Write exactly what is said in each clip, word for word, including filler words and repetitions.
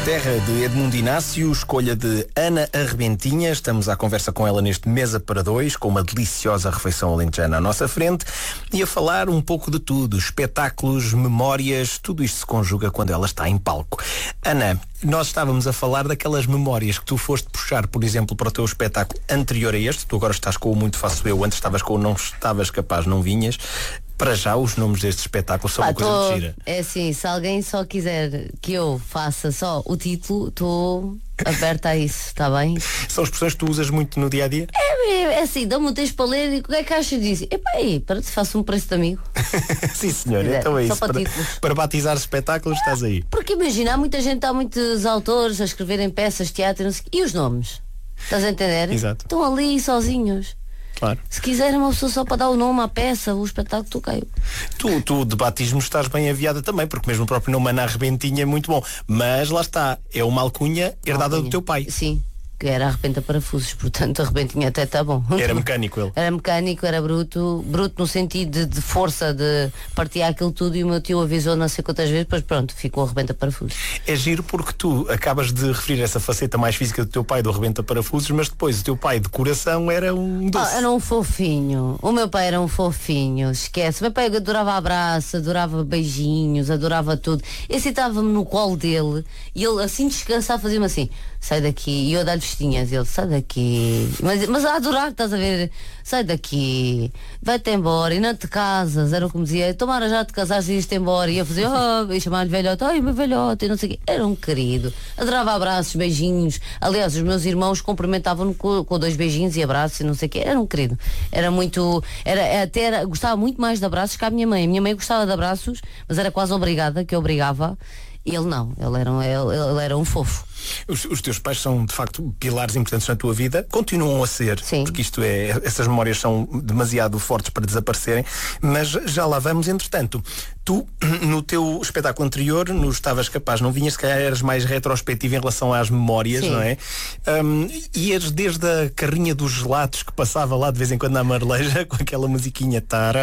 Terra, de Edmundo Inácio, escolha de Ana Arrebentinha. Estamos à conversa com ela neste Mesa para Dois, com uma deliciosa refeição alentejana à nossa frente, e a falar um pouco de tudo, espetáculos, memórias, tudo isto se conjuga quando ela está em palco. Ana, nós estávamos a falar daquelas memórias que tu foste puxar, por exemplo, para o teu espetáculo anterior a este. Tu agora estás com o Muito Faço Eu, antes estavas com o Não Estavas Capaz, Não Vinhas. Para já, os nomes destes espetáculos são Pá, uma coisa tô, de gira. É assim, se alguém só quiser que eu faça só o título, estou aberta a isso, está bem? São expressões que tu usas muito no dia-a-dia? É, é assim, dá-me um texto para ler e o que é que achas disso? Epá, aí, para te faço um preço de amigo. Sim, senhor, Quiser, então é só isso. para Para, títulos. para batizar espetáculos estás aí. Porque imagina, há muita gente, há muitos autores a escreverem peças, teatro, não sei, e os nomes? Estás a entender? Exato. Estão ali sozinhos. Claro. Se quiser uma pessoa só para dar o nome à peça, o espetáculo, tu caiu. Tu, tu de batismo estás bem aviada também, porque mesmo o próprio nome Ana Arrebentinha é muito bom. Mas lá está, é uma alcunha herdada Alcunha. do teu pai. Sim, que era arrebenta parafusos, portanto arrebentinha até está bom. Era mecânico ele. Era mecânico, era bruto, bruto no sentido de, de força, de partir aquilo tudo, e o meu tio avisou não sei quantas vezes, depois pronto, ficou arrebenta parafusos. É giro porque tu acabas de referir essa faceta mais física do teu pai do arrebenta parafusos, mas depois o teu pai de coração era um doce. Ah, era um fofinho. O meu pai era um fofinho, esquece. O meu pai adorava abraço, adorava beijinhos, adorava tudo. Eu sentava-me no colo dele e ele assim descansava, fazia-me assim, sai daqui, e eu a dar vestinhas, ele, sai daqui, mas, mas a adorar, estás a ver, sai daqui, vai-te embora e não te casas, era como dizia, tomara já te casares e ires-te embora, e eu fazia, oh, e chamar-lhe velhote, ai meu velhote, e não sei o quê, era um querido, adorava abraços, beijinhos, aliás, os meus irmãos cumprimentavam-no com, com dois beijinhos e abraços e não sei o quê, era um querido, era muito, era, até era, gostava muito mais de abraços que a minha mãe, a minha mãe gostava de abraços, mas era quase obrigada, que eu obrigava. E ele não, ele era um, ele, ele era um fofo. Os, os teus pais são de facto pilares importantes na tua vida, continuam a ser. Sim. Porque isto é, essas memórias são demasiado fortes para desaparecerem, mas já lá vamos. Entretanto, tu no teu espetáculo anterior, no Estavas Capaz, Não Vinhas, se calhar eras mais retrospectivo em relação às memórias. Sim. Não é? Um, ias desde a carrinha dos gelados que passava lá de vez em quando na Marleja com aquela musiquinha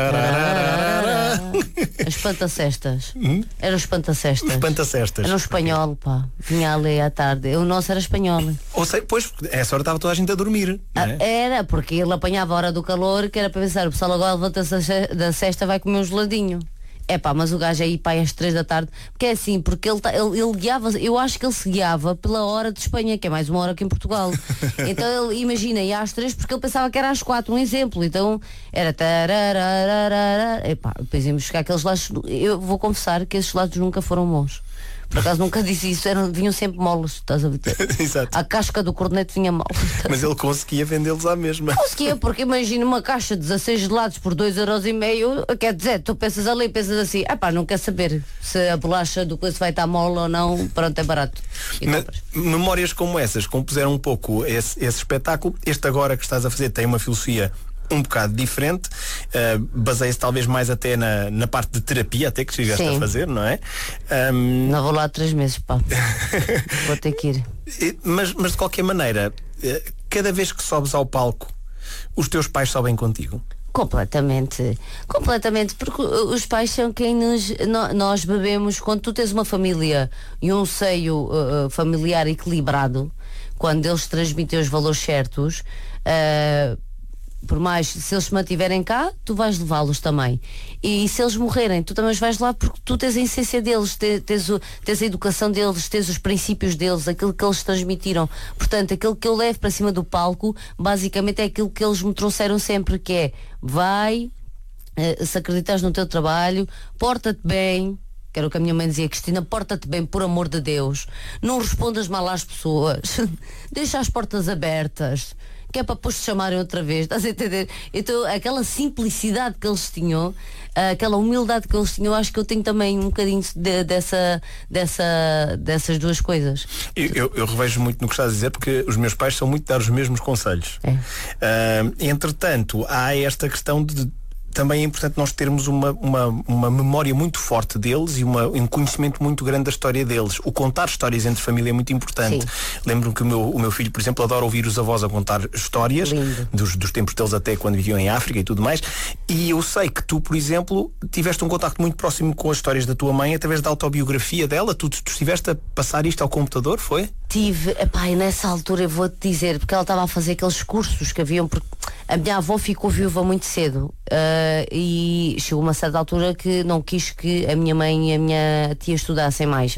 tarararara. As espantacestas. Hum? Era os espantacestas. Os espantacestas. Era um espanhol, pá. Vinha ali à tarde. O nosso era espanhol. Ou sei, pois, essa hora estava toda a gente a dormir. Ah, não é? Era, porque ele apanhava a hora do calor, que era para pensar, o pessoal agora levanta-se da cesta, vai comer um geladinho. É pá, mas o gajo aí, pá, às três da tarde, porque é assim, porque ele, tá, ele, ele guiava, eu acho que ele se guiava pela hora de Espanha, que é mais uma hora que em Portugal. Então ele, imagina, ia às três porque ele pensava que era às quatro, um exemplo. Então era tararararara. Epá, depois íamos buscar aqueles lados. Eu vou confessar que esses lados nunca foram bons. Por acaso nunca disse isso, eram, vinham sempre moles, estás a ver? Exato. A casca do corneto vinha mal. Mas ele conseguia vendê-los à mesma. Conseguia, porque imagina uma caixa de dezasseis gelados por dois euros e meio, quer dizer, tu pensas ali, pensas assim, ah pá, não quer saber se a bolacha do coisa vai estar mole ou não, pronto, é barato. E Mas, memórias como essas compuseram um pouco esse, esse espetáculo. Este agora que estás a fazer tem uma filosofia um bocado diferente, uh, baseia-se talvez mais até na, na parte de terapia, até que chegaste Sim. a fazer, não é? Um... Não vou lá há três meses, pá. Vou ter que ir. Mas, mas de qualquer maneira, cada vez que sobes ao palco, os teus pais sobem contigo? Completamente, completamente, porque os pais são quem nos, no, nós bebemos, quando tu tens uma família e um seio uh, familiar equilibrado, quando eles transmitem os valores certos, uh, por mais, se eles se mantiverem cá, tu vais levá-los também. E se eles morrerem, tu também os vais lá, porque tu tens a essência deles, tens, tens, o, tens a educação deles, tens os princípios deles, aquilo que eles transmitiram. Portanto, aquilo que eu levo para cima do palco, basicamente é aquilo que eles me trouxeram sempre, que é, vai, eh, se acreditas no teu trabalho, porta-te bem. Que era o que a minha mãe dizia, Cristina, porta-te bem, por amor de Deus. Não respondas mal às pessoas. Deixa as portas abertas. Que é para depois te chamarem outra vez, estás a entender? Então, aquela simplicidade que eles tinham, aquela humildade que eles tinham, acho que eu tenho também um bocadinho de, dessa, dessa, dessas duas coisas. Eu, eu, eu revejo muito no que estás a dizer, porque os meus pais são muito de dar os mesmos conselhos. É. Uh, entretanto, há esta questão de também é importante nós termos uma, uma, uma memória muito forte deles e uma, um conhecimento muito grande da história deles. O contar histórias entre família é muito importante. Lembro-me que o meu, o meu filho, por exemplo, adora ouvir os avós a contar histórias dos, dos tempos deles até quando viviam em África e tudo mais. E eu sei que tu, por exemplo, tiveste um contacto muito próximo com as histórias da tua mãe através da autobiografia dela. Tu, tu estiveste a passar isto ao computador, foi? Tive, epá, e nessa altura eu vou-te dizer, porque ela estava a fazer aqueles cursos que haviam, porque a minha avó ficou viúva muito cedo, uh, e chegou uma certa altura que não quis que a minha mãe e a minha tia estudassem mais.